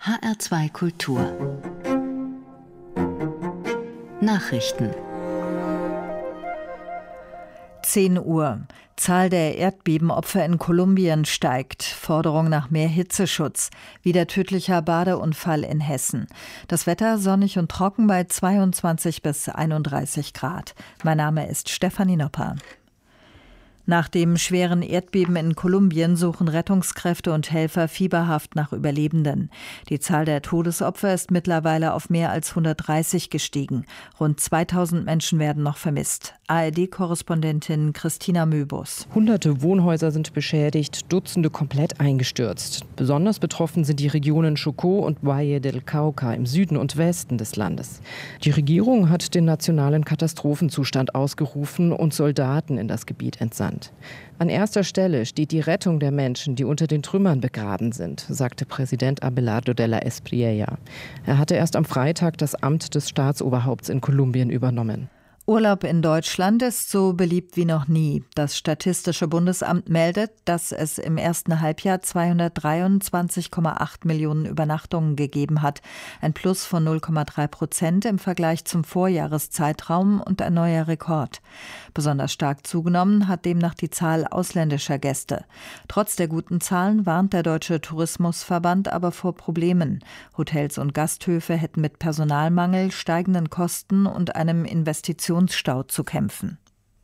HR2 Kultur Nachrichten 10 Uhr. Zahl der Erdbebenopfer in Kolumbien steigt. Forderung nach mehr Hitzeschutz. Wieder tödlicher Badeunfall in Hessen. Das Wetter sonnig und trocken bei 22 bis 31 Grad. Mein Name ist Stefanie Nopper. Nach dem schweren Erdbeben in Kolumbien suchen Rettungskräfte und Helfer fieberhaft nach Überlebenden. Die Zahl der Todesopfer ist mittlerweile auf mehr als 130 gestiegen. Rund 2000 Menschen werden noch vermisst. ARD-Korrespondentin Christina Möbus. Hunderte Wohnhäuser sind beschädigt, Dutzende komplett eingestürzt. Besonders betroffen sind die Regionen Chocó und Valle del Cauca im Süden und Westen des Landes. Die Regierung hat den nationalen Katastrophenzustand ausgerufen und Soldaten in das Gebiet entsandt. An erster Stelle steht die Rettung der Menschen, die unter den Trümmern begraben sind, sagte Präsident Abelardo de la Espriella. Er hatte erst am Freitag das Amt des Staatsoberhaupts in Kolumbien übernommen. Urlaub in Deutschland ist so beliebt wie noch nie. Das Statistische Bundesamt meldet, dass es im ersten Halbjahr 223,8 Millionen Übernachtungen gegeben hat. Ein Plus von 0,3% im Vergleich zum Vorjahreszeitraum und ein neuer Rekord. Besonders stark zugenommen hat demnach die Zahl ausländischer Gäste. Trotz der guten Zahlen warnt der Deutsche Tourismusverband aber vor Problemen. Hotels und Gasthöfe hätten mit Personalmangel, steigenden Kosten und einem Investitionsstau zu kämpfen.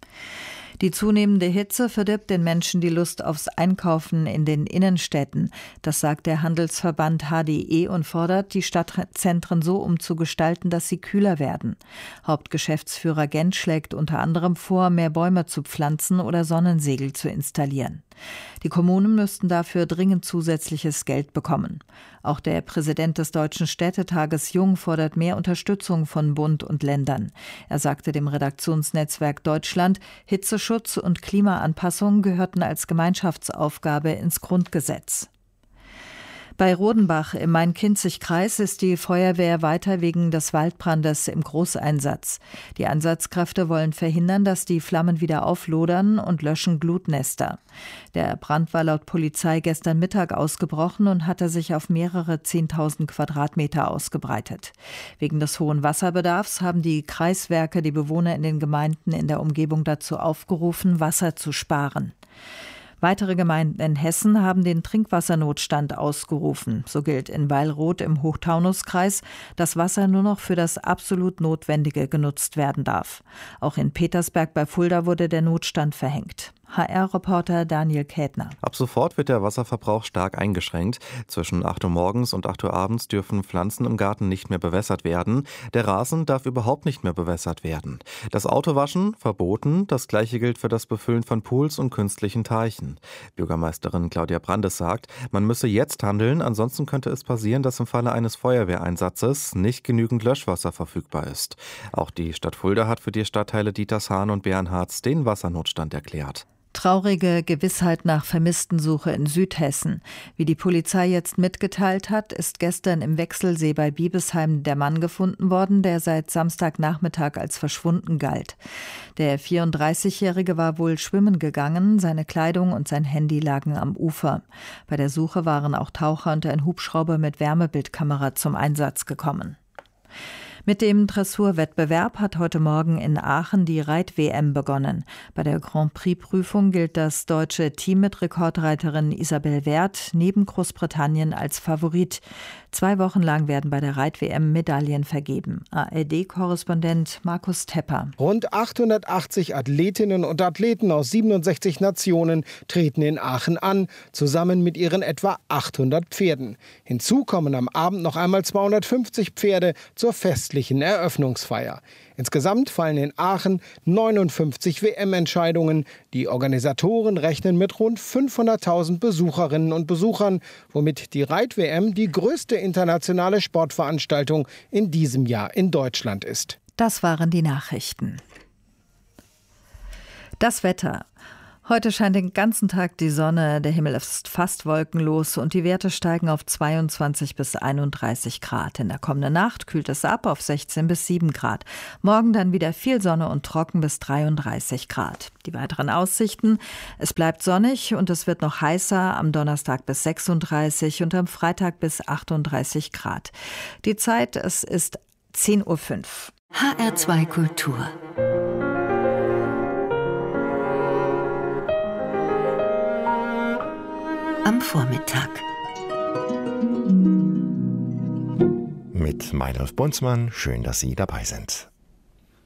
Die zunehmende Hitze verdirbt den Menschen die Lust aufs Einkaufen in den Innenstädten. Das sagt der Handelsverband HDE und fordert, die Stadtzentren so umzugestalten, dass sie kühler werden. Hauptgeschäftsführer Gent schlägt unter anderem vor, mehr Bäume zu pflanzen oder Sonnensegel zu installieren. Die Kommunen müssten dafür dringend zusätzliches Geld bekommen. Auch der Präsident des Deutschen Städtetages Jung fordert mehr Unterstützung von Bund und Ländern. Er sagte dem Redaktionsnetzwerk Deutschland, Hitzeschutz und Klimaanpassung gehörten als Gemeinschaftsaufgabe ins Grundgesetz. Bei Rodenbach im Main-Kinzig-Kreis ist die Feuerwehr weiter wegen des Waldbrandes im Großeinsatz. Die Einsatzkräfte wollen verhindern, dass die Flammen wieder auflodern und löschen Glutnester. Der Brand war laut Polizei gestern Mittag ausgebrochen und hatte sich auf mehrere 10.000 Quadratmeter ausgebreitet. Wegen des hohen Wasserbedarfs haben die Kreiswerke die Bewohner in den Gemeinden in der Umgebung dazu aufgerufen, Wasser zu sparen. Weitere Gemeinden in Hessen haben den Trinkwassernotstand ausgerufen. So gilt in Weilroth im Hochtaunuskreis, dass Wasser nur noch für das absolut Notwendige genutzt werden darf. Auch in Petersberg bei Fulda wurde der Notstand verhängt. HR-Reporter Daniel Kätner. Ab sofort wird der Wasserverbrauch stark eingeschränkt. Zwischen 8 Uhr morgens und 8 Uhr abends dürfen Pflanzen im Garten nicht mehr bewässert werden. Der Rasen darf überhaupt nicht mehr bewässert werden. Das Autowaschen verboten. Das Gleiche gilt für das Befüllen von Pools und künstlichen Teichen. Bürgermeisterin Claudia Brandes sagt, man müsse jetzt handeln, ansonsten könnte es passieren, dass im Falle eines Feuerwehreinsatzes nicht genügend Löschwasser verfügbar ist. Auch die Stadt Fulda hat für die Stadtteile Dietershahn und Bernhards den Wassernotstand erklärt. Traurige Gewissheit nach Vermisstensuche in Südhessen. Wie die Polizei jetzt mitgeteilt hat, ist gestern im Wechselsee bei Biebesheim der Mann gefunden worden, der seit Samstagnachmittag als verschwunden galt. Der 34-Jährige war wohl schwimmen gegangen, seine Kleidung und sein Handy lagen am Ufer. Bei der Suche waren auch Taucher und ein Hubschrauber mit Wärmebildkamera zum Einsatz gekommen. Mit dem Dressurwettbewerb hat heute Morgen in Aachen die Reit-WM begonnen. Bei der Grand Prix-Prüfung gilt das deutsche Team mit Rekordreiterin Isabel Werth neben Großbritannien als Favorit. 2 Wochen lang werden bei der Reit-WM Medaillen vergeben. ARD-Korrespondent Markus Tepper. Rund 880 Athletinnen und Athleten aus 67 Nationen treten in Aachen an, zusammen mit ihren etwa 800 Pferden. Hinzu kommen am Abend noch einmal 250 Pferde zur festlichen Eröffnungsfeier. Insgesamt fallen in Aachen 59 WM-Entscheidungen. Die Organisatoren rechnen mit rund 500.000 Besucherinnen und Besuchern, womit die Reit-WM die größte internationale Sportveranstaltung in diesem Jahr in Deutschland ist. Das waren die Nachrichten. Das Wetter. Heute scheint den ganzen Tag die Sonne, der Himmel ist fast wolkenlos und die Werte steigen auf 22 bis 31 Grad. In der kommenden Nacht kühlt es ab auf 16 bis 7 Grad. Morgen dann wieder viel Sonne und trocken bis 33 Grad. Die weiteren Aussichten: Es bleibt sonnig und es wird noch heißer, am Donnerstag bis 36 und am Freitag bis 38 Grad. Die Zeit, es ist 10:05 Uhr. HR2 Kultur. Am Vormittag. Mit Meinolf Bunzmann, schön, dass Sie dabei sind.